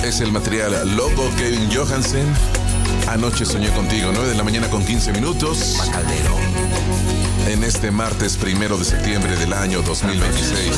Es el material Loco, Kevin Johansen. Anoche soñé contigo, 9 de la mañana con 15 minutos. En este martes 1 de septiembre del año 2026.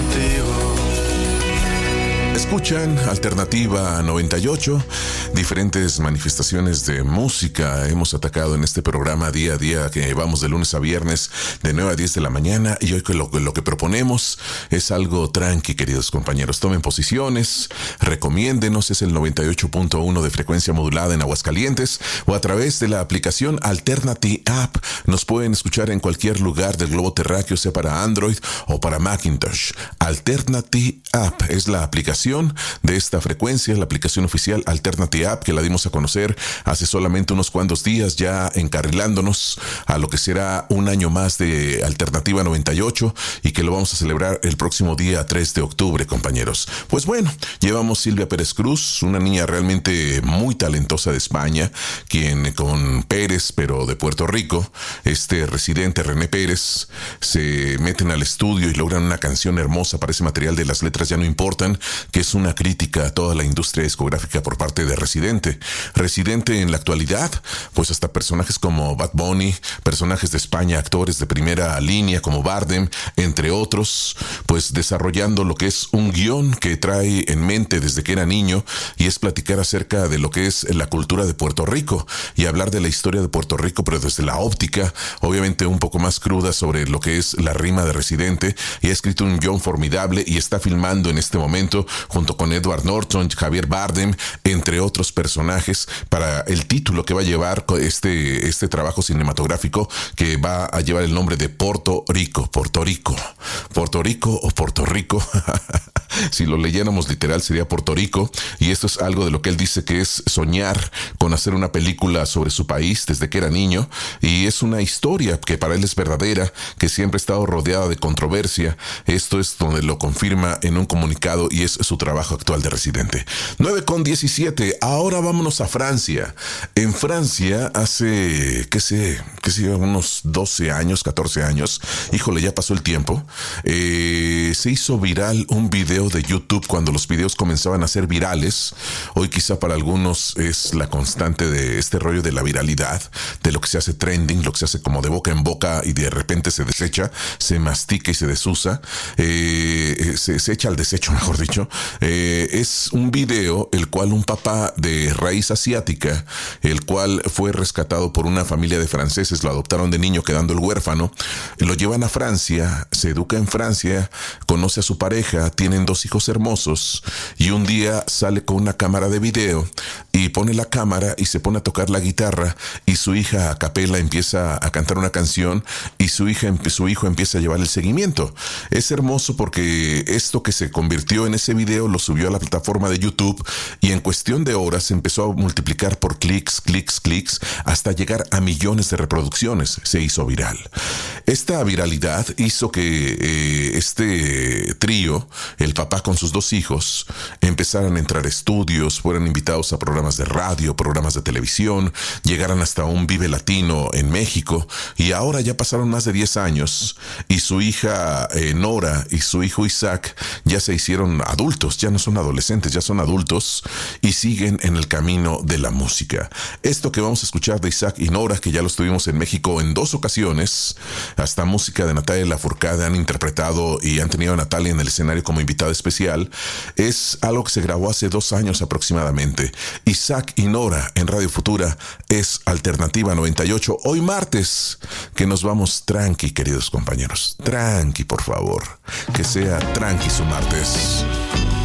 Escuchan Alternativa 98, diferentes manifestaciones de música hemos atacado en este programa día a día, que vamos de lunes a viernes de 9 a 10 de la mañana, y hoy lo que proponemos es algo tranqui, queridos compañeros. Tomen posiciones, recomiéndenos, es el 98.1 de frecuencia modulada en Aguascalientes, o a través de la aplicación Alternative App. Nos pueden escuchar en cualquier lugar del globo terráqueo, sea para Android o para Macintosh. Alternative App es la aplicación de esta frecuencia, la aplicación oficial Alternative App, que la dimos a conocer hace solamente unos cuantos días, ya encarrilándonos a lo que será un año más de Alternativa 98, y que lo vamos a celebrar el próximo día 3 de octubre, compañeros. Pues bueno, llevamos Silvia Pérez Cruz, una niña realmente muy talentosa de España, quien con Pérez, pero de Puerto Rico, este residente René Pérez, se meten al estudio y logran una canción hermosa para ese material de Las letras ya no importan, que es una crítica a toda la industria discográfica por parte de Residente. Residente en la actualidad, pues hasta personajes como Bad Bunny, personajes de España, actores de primera línea como Bardem, entre otros, pues desarrollando lo que es un guión que trae en mente desde que era niño, y es platicar acerca de lo que es la cultura de Puerto Rico y hablar de la historia de Puerto Rico, pero desde la óptica, obviamente un poco más cruda, sobre lo que es la rima de Residente, y ha escrito un guión formidable y está filmando en este momento junto con Edward Norton, Javier Bardem, entre otros personajes, para el título que va a llevar este trabajo cinematográfico, que va a llevar el nombre de Puerto Rico. Puerto Rico o Puerto Rico. Si lo leyéramos literal sería Puerto Rico, y esto es algo de lo que él dice que es soñar con hacer una película sobre su país desde que era niño, y es una historia que para él es verdadera, que siempre ha estado rodeada de controversia. Esto es donde lo confirma en un comunicado, y es su trabajo actual de Residente. 9:17, ahora vámonos a Francia. En Francia hace, qué sé, unos 12 años, 14 años, híjole, ya pasó el tiempo, se hizo viral un video de YouTube cuando los videos comenzaban a ser virales. Hoy quizá para algunos es la constante de este rollo de la viralidad, de lo que se hace trending, lo que se hace como de boca en boca y de repente se desecha, se mastica y se desusa, se echa al desecho, mejor dicho. Es un video el cual un papá de raíz asiática, el cual fue rescatado por una familia de franceses, lo adoptaron de niño quedando el huérfano, lo llevan a Francia, se educa en Francia, conoce a su pareja, tienen 2 hijos hermosos, y un día sale con una cámara de video y pone la cámara y se pone a tocar la guitarra, y su hija a capela empieza a cantar una canción, y su hijo empieza a llevar el seguimiento. Es hermoso porque esto que se convirtió en ese video lo subió a la plataforma de YouTube, y en cuestión de horas se empezó a multiplicar por clics, hasta llegar a millones de reproducciones. Se hizo viral. Esta viralidad hizo que este trío, el papá con sus 2 hijos, empezaran a entrar a estudios, fueran invitados a programas de radio, programas de televisión, llegaran hasta un Vive Latino en México, y ahora ya pasaron más de 10 años, y su hija Nora y su hijo Isaac ya se hicieron adultos, ya no son adolescentes, ya son adultos, y siguen en el camino de la música. Esto que vamos a escuchar de Isaac y Nora, que ya los tuvimos en México en 2 ocasiones, hasta música de Natalia Lafourcade han interpretado y han tenido a Natalia en el escenario como invitada especial, es algo que se grabó hace 2 años aproximadamente. Isaac y Nora en Radio Futura, es Alternativa 98, hoy martes, que nos vamos tranqui, queridos compañeros, tranqui, por favor, que sea tranqui su martes.